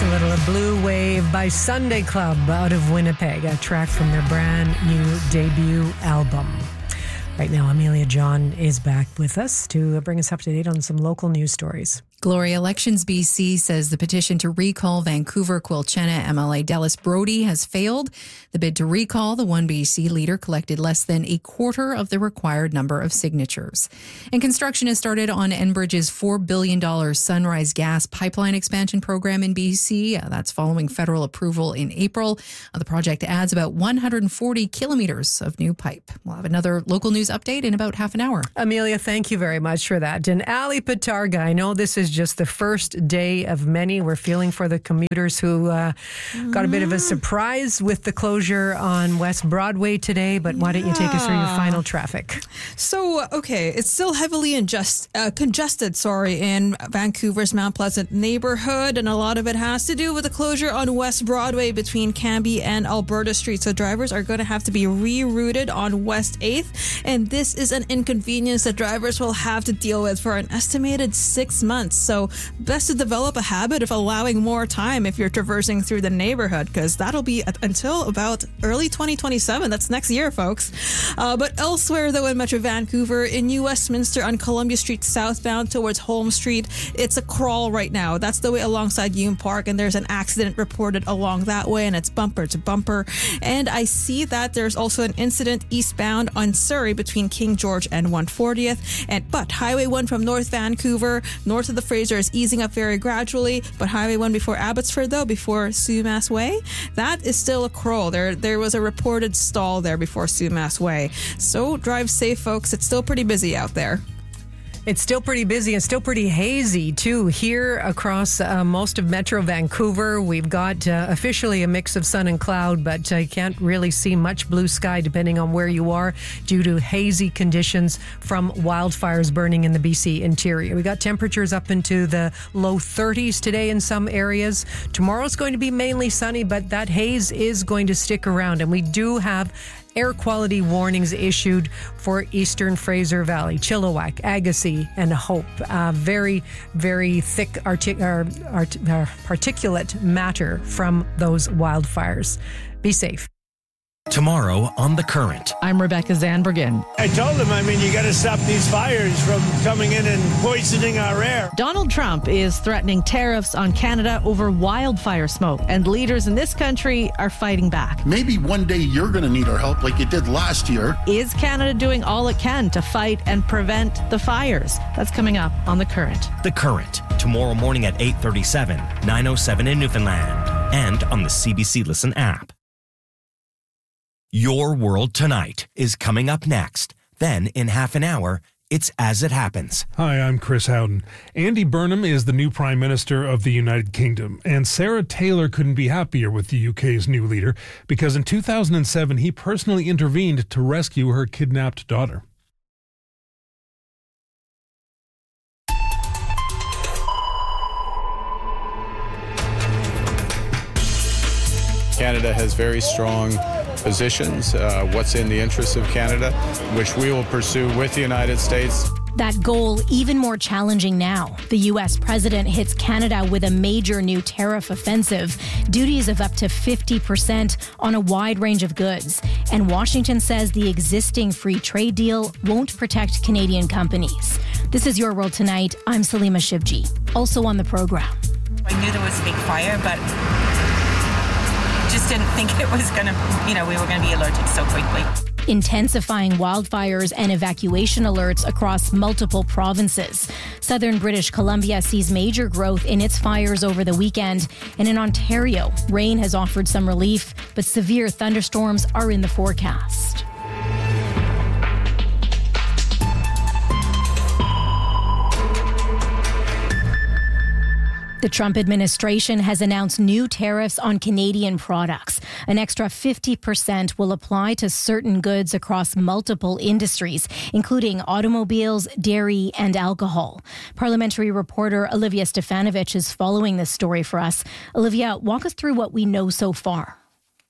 A little Blue Wave by Sunday Club out of Winnipeg, a track from their brand new debut album. Right now, Amelia John is back with us to bring us up to date on some local news stories. Glory Elections BC says the petition to recall Vancouver Quilchena MLA Dallas Brody has failed. The bid to recall the 1BC leader collected less than a quarter of the required number of signatures. And construction has started on Enbridge's $4 billion Sunrise Gas pipeline expansion program in BC. That's following federal approval in April. The project adds about 140 kilometers of new pipe. We'll have another local news update in about half an hour. Amelia, thank you very much for that. And Ali Patarga, I know this is just the first day of many. We're feeling for the commuters who got a bit of a surprise with the closure on West Broadway today, but why don't you take us through your final traffic? So, okay, it's still heavily congested, in Vancouver's Mount Pleasant neighborhood, and a lot of it has to do with the closure on West Broadway between Cambie and Alberta Street. So drivers are going to have to be rerouted on West 8th, and this is an inconvenience that drivers will have to deal with for an estimated 6 months. So best to develop a habit of allowing more time if you're traversing through the neighborhood, because that'll be until about early 2027. That's next year, folks. But elsewhere, though, in Metro Vancouver, in New Westminster on Columbia Street southbound towards Holme Street, it's a crawl right now. That's the way alongside Hume Park, and there's an accident reported along that way, and it's bumper to bumper. And I see that there's also an incident eastbound on Surrey between King George and 140th. But Highway 1 from North Vancouver, north of the Fraser, is easing up very gradually, but Highway 1 before Abbotsford, though, before Sumas Way, that is still a crawl. There was a reported stall there before Sumas Way. So drive safe, folks. It's still pretty busy out there. It's still pretty busy and still pretty hazy, too. Here across most of Metro Vancouver, we've got officially a mix of sun and cloud, but you can't really see much blue sky depending on where you are due to hazy conditions from wildfires burning in the BC interior. We got temperatures up into the low 30s today in some areas. Tomorrow's going to be mainly sunny, but that haze is going to stick around, and we do have air quality warnings issued for Eastern Fraser Valley, Chilliwack, Agassiz, and Hope. Very, very thick particulate matter from those wildfires. Be safe. Tomorrow on The Current. I'm Rebecca Zandbergen. I told him, you got to stop these fires from coming in and poisoning our air. Donald Trump is threatening tariffs on Canada over wildfire smoke, and leaders in this country are fighting back. Maybe one day you're going to need our help like you did last year. Is Canada doing all it can to fight and prevent the fires? That's coming up on The Current. The Current, tomorrow morning at 8:37, 9:07 in Newfoundland, and on the CBC Listen app. Your World Tonight is coming up next. Then, in half an hour, it's As It Happens. Hi, I'm Chris Howden. Andy Burnham is the new Prime Minister of the United Kingdom, and Sarah Taylor couldn't be happier with the UK's new leader because in 2007 he personally intervened to rescue her kidnapped daughter. Canada has very strong positions, what's in the interests of Canada, which we will pursue with the United States. That goal even more challenging now. The U.S. president hits Canada with a major new tariff offensive, duties of up to 50% on a wide range of goods. And Washington says the existing free trade deal won't protect Canadian companies. This is Your World Tonight. I'm Salima Shivji. Also on the program. I knew there was a big fire, but just didn't think it was going to, we were going to be alerted so quickly. Intensifying wildfires and evacuation alerts across multiple provinces. Southern British Columbia sees major growth in its fires over the weekend. And in Ontario, rain has offered some relief, but severe thunderstorms are in the forecast. The Trump administration has announced new tariffs on Canadian products. An extra 50% will apply to certain goods across multiple industries, including automobiles, dairy, and alcohol. Parliamentary reporter Olivia Stefanovich is following this story for us. Olivia, walk us through what we know so far.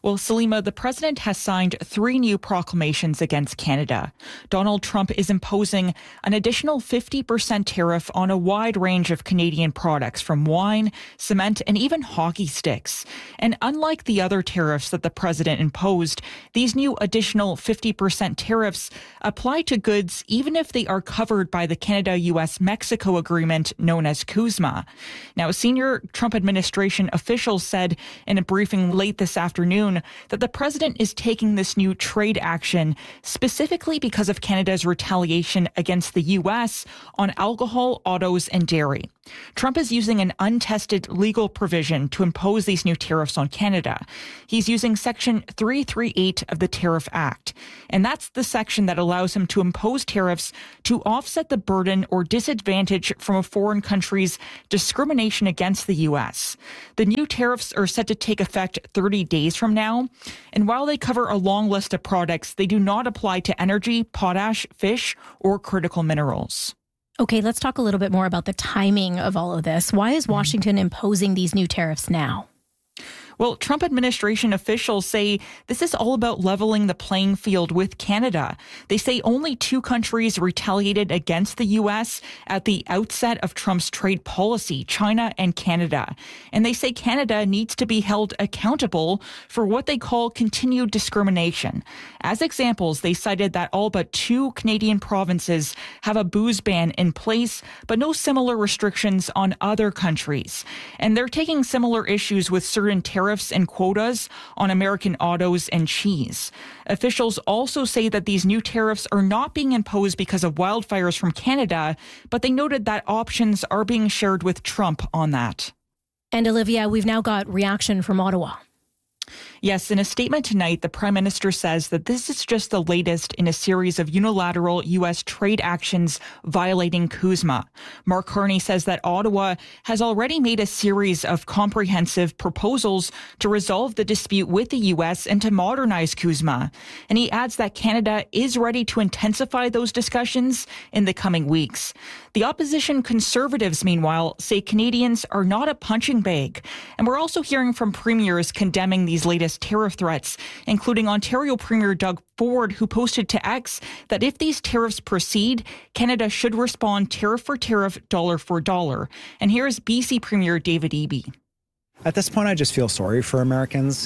Well, Salima, the president has signed 3 new proclamations against Canada. Donald Trump is imposing an additional 50% tariff on a wide range of Canadian products, from wine, cement, and even hockey sticks. And unlike the other tariffs that the president imposed, these new additional 50% tariffs apply to goods even if they are covered by the Canada-US-Mexico agreement known as CUSMA. Now, senior Trump administration officials said in a briefing late this afternoon that the president is taking this new trade action specifically because of Canada's retaliation against the U.S. on alcohol, autos, and dairy. Trump is using an untested legal provision to impose these new tariffs on Canada. He's using Section 338 of the Tariff Act, and that's the section that allows him to impose tariffs to offset the burden or disadvantage from a foreign country's discrimination against the U.S. The new tariffs are set to take effect 30 days from now, and while they cover a long list of products, they do not apply to energy, potash, fish, or critical minerals. Okay, let's talk a little bit more about the timing of all of this. Why is Washington imposing these new tariffs now? Well, Trump administration officials say this is all about leveling the playing field with Canada. They say only 2 countries retaliated against the U.S. at the outset of Trump's trade policy, China and Canada. And they say Canada needs to be held accountable for what they call continued discrimination. As examples, they cited that all but 2 Canadian provinces have a booze ban in place, but no similar restrictions on other countries. And they're taking similar issues with certain tariffs and quotas on American autos and cheese. Officials also say that these new tariffs are not being imposed because of wildfires from Canada, but they noted that options are being shared with Trump on that. And Olivia, we've now got reaction from Ottawa. Yes, in a statement tonight, the Prime Minister says that this is just the latest in a series of unilateral U.S. trade actions violating CUSMA. Mark Carney says that Ottawa has already made a series of comprehensive proposals to resolve the dispute with the U.S. and to modernize CUSMA. And he adds that Canada is ready to intensify those discussions in the coming weeks. The opposition Conservatives, meanwhile, say Canadians are not a punching bag. And we're also hearing from premiers condemning these latest tariff threats, including Ontario Premier Doug Ford, who posted to X that if these tariffs proceed, Canada should respond tariff for tariff, dollar for dollar. And here's BC Premier David Eby. At this point, I just feel sorry for Americans.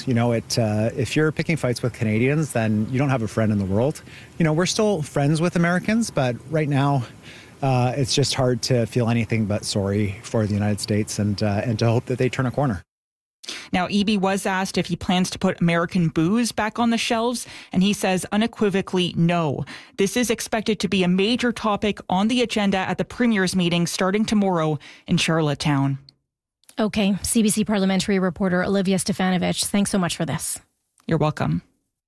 If you're picking fights with Canadians, then you don't have a friend in the world. We're still friends with Americans, but right now, it's just hard to feel anything but sorry for the United States and to hope that they turn a corner. Now, Eby was asked if he plans to put American booze back on the shelves, and he says unequivocally no. This is expected to be a major topic on the agenda at the Premier's meeting starting tomorrow in Charlottetown. Okay, CBC parliamentary reporter Olivia Stefanovich, thanks so much for this. You're welcome.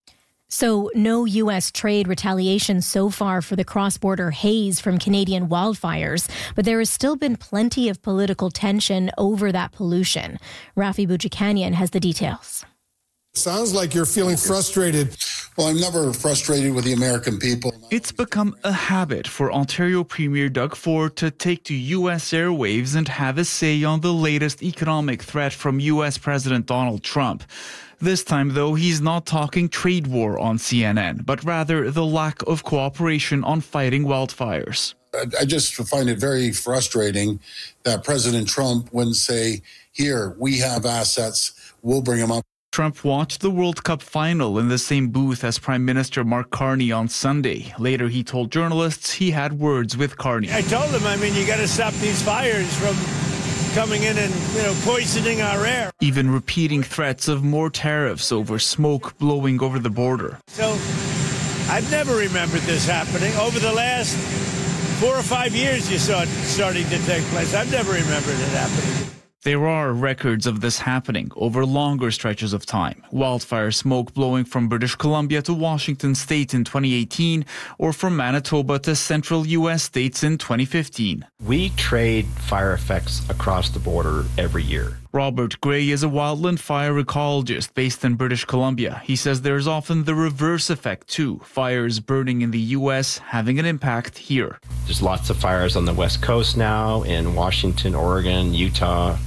So no U.S. trade retaliation so far for the cross-border haze from Canadian wildfires, but there has still been plenty of political tension over that pollution. Rafi Boudjikanian has the details. Sounds like you're feeling frustrated. Well, I'm never frustrated with the American people. It's become a habit for Ontario Premier Doug Ford to take to U.S. airwaves and have a say on the latest economic threat from U.S. President Donald Trump. This time, though, he's not talking trade war on CNN, but rather the lack of cooperation on fighting wildfires. I just find it very frustrating that President Trump wouldn't say, here, we have assets, we'll bring them up. Trump watched the World Cup final in the same booth as Prime Minister Mark Carney on Sunday. Later, he told journalists he had words with Carney. I told him, you got to stop these fires from coming in and, poisoning our air. Even repeating threats of more tariffs over smoke blowing over the border. So I've never remembered this happening. Over the last 4 or 5 years, you saw it starting to take place. I've never remembered it happening. There are records of this happening over longer stretches of time. Wildfire smoke blowing from British Columbia to Washington state in 2018 or from Manitoba to central U.S. states in 2015. We trade fire effects across the border every year. Robert Gray is a wildland fire ecologist based in British Columbia. He says there's often the reverse effect too, fires burning in the U.S. having an impact here. There's lots of fires on the West Coast now, in Washington, Oregon, Utah,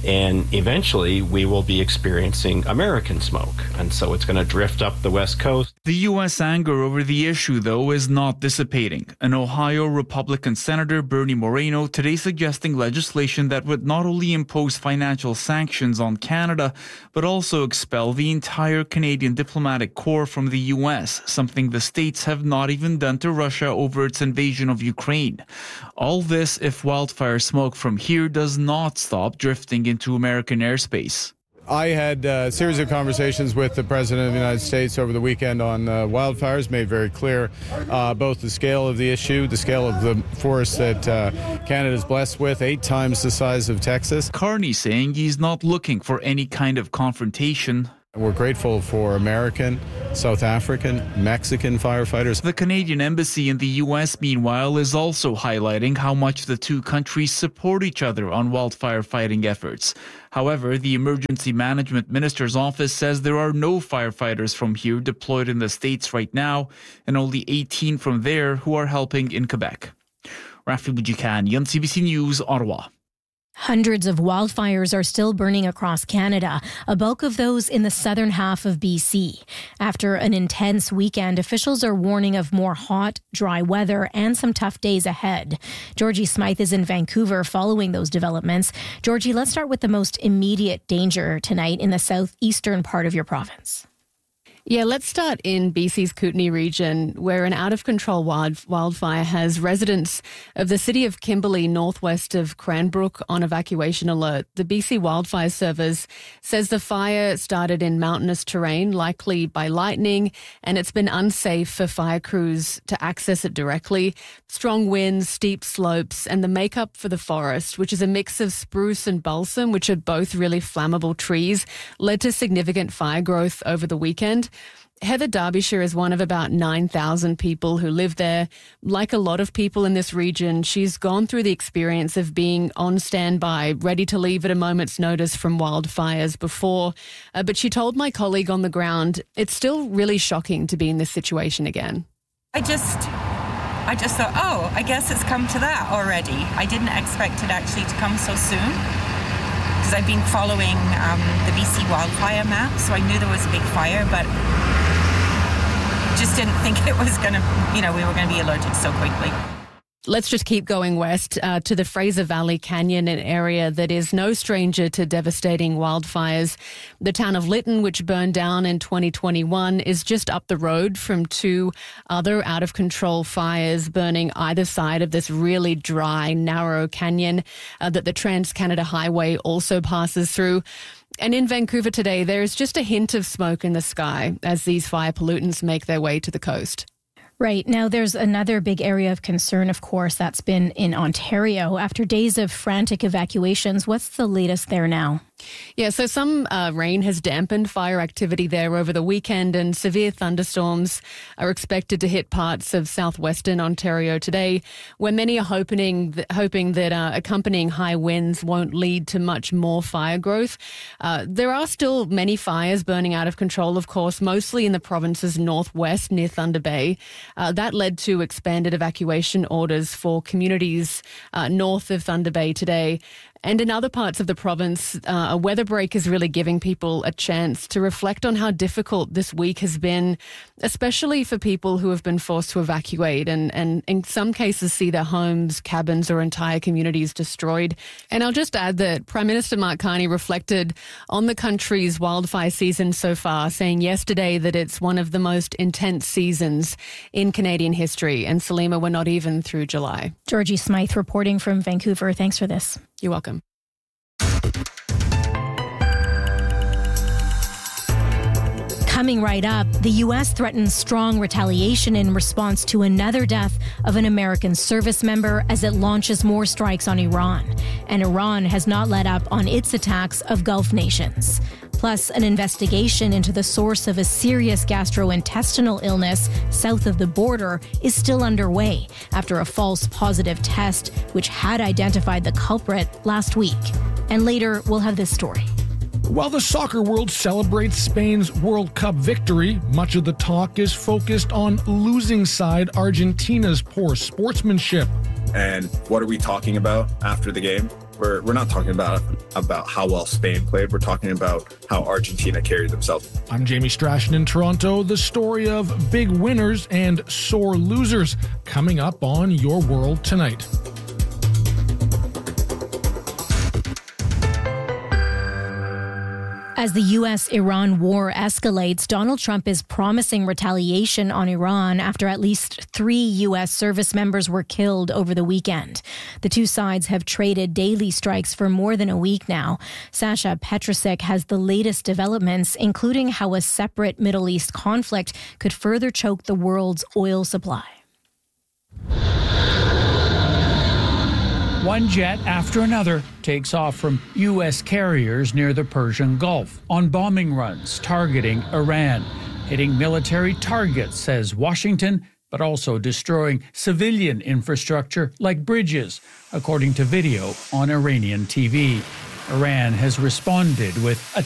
And eventually, we will be experiencing American smoke. And so it's going to drift up the West Coast. The U.S. anger over the issue, though, is not dissipating. An Ohio Republican Senator, Bernie Moreno, today suggesting legislation that would not only impose financial sanctions on Canada, but also expel the entire Canadian diplomatic corps from the U.S., something the states have not even done to Russia over its invasion of Ukraine. All this if wildfire smoke from here does not stop drifting into American airspace. I had a series of conversations with the President of the United States over the weekend on wildfires, made very clear both the scale of the issue, the scale of the forest that Canada is blessed with, 8 times the size of Texas. Carney saying he's not looking for any kind of confrontation. We're grateful for American, South African, Mexican firefighters. The Canadian Embassy in the U.S., meanwhile, is also highlighting how much the two countries support each other on wildfire fighting efforts. However, the Emergency Management Minister's office says there are no firefighters from here deployed in the States right now, and only 18 from there who are helping in Quebec. Rafi Boudjikanian, CBC News, Ottawa. Hundreds of wildfires are still burning across Canada, a bulk of those in the southern half of BC. After an intense weekend, officials are warning of more hot, dry weather and some tough days ahead. Georgie Smythe is in Vancouver following those developments. Georgie, let's start with the most immediate danger tonight in the southeastern part of your province. Yeah, let's start in BC's Kootenay region, where an out-of-control wildfire has residents of the city of Kimberley, northwest of Cranbrook, on evacuation alert. The BC Wildfire Service says the fire started in mountainous terrain, likely by lightning, and it's been unsafe for fire crews to access it directly. Strong winds, steep slopes, and the makeup for the forest, which is a mix of spruce and balsam, which are both really flammable trees, led to significant fire growth over the weekend. Heather Derbyshire is one of about 9,000 people who live there. Like a lot of people in this region, she's gone through the experience of being on standby, ready to leave at a moment's notice from wildfires before. But she told my colleague on the ground, it's still really shocking to be in this situation again. I just thought, oh, I guess it's come to that already. I didn't expect it actually to come so soon, because I've been following the BC wildfire map, so I knew there was a big fire, but just didn't think it was going to, we were going to be alerted so quickly. Let's just keep going west to the Fraser Valley Canyon, an area that is no stranger to devastating wildfires. The town of Lytton, which burned down in 2021, is just up the road from 2 other out-of-control fires burning either side of this really dry, narrow canyon that the Trans-Canada Highway also passes through. And in Vancouver today, there is just a hint of smoke in the sky as these fire pollutants make their way to the coast. Right. Now, there's another big area of concern, of course, that's been in Ontario. After days of frantic evacuations, what's the latest there now? Yeah, so some rain has dampened fire activity there over the weekend, and severe thunderstorms are expected to hit parts of southwestern Ontario today, where many are hoping that accompanying high winds won't lead to much more fire growth. There are still many fires burning out of control, of course, mostly in the province's northwest near Thunder Bay. That led to expanded evacuation orders for communities north of Thunder Bay today. And in other parts of the province, a weather break is really giving people a chance to reflect on how difficult this week has been, especially for people who have been forced to evacuate and in some cases see their homes, cabins or entire communities destroyed. And I'll just add that Prime Minister Mark Carney reflected on the country's wildfire season so far, saying yesterday that it's one of the most intense seasons in Canadian history. And Salima, we're not even through July. Georgie Smythe reporting from Vancouver. Thanks for this. You're welcome. Coming right up, the U.S. threatens strong retaliation in response to another death of an American service member as it launches more strikes on Iran. And Iran has not let up on its attacks of Gulf nations. Plus, an investigation into the source of a serious gastrointestinal illness south of the border is still underway after a false positive test, which had identified the culprit last week. And later, we'll have this story. While the soccer world celebrates Spain's World Cup victory, much of the talk is focused on losing side Argentina's poor sportsmanship. And what are we talking about after the game? We're not talking about how well Spain played. We're talking about how Argentina carried themselves. I'm Jamie Strachan in Toronto. The story of big winners and sore losers coming up on Your World Tonight. As the U.S.-Iran war escalates, Donald Trump is promising retaliation on Iran after at least 3 U.S. service members were killed over the weekend. The two sides have traded daily strikes for more than a week now. Sasha Petrusek has the latest developments, including how a separate Middle East conflict could further choke the world's oil supply. One jet after another takes off from U.S. carriers near the Persian Gulf on bombing runs targeting Iran, hitting military targets, says Washington, but also destroying civilian infrastructure like bridges, according to video on Iranian TV. Iran has responded with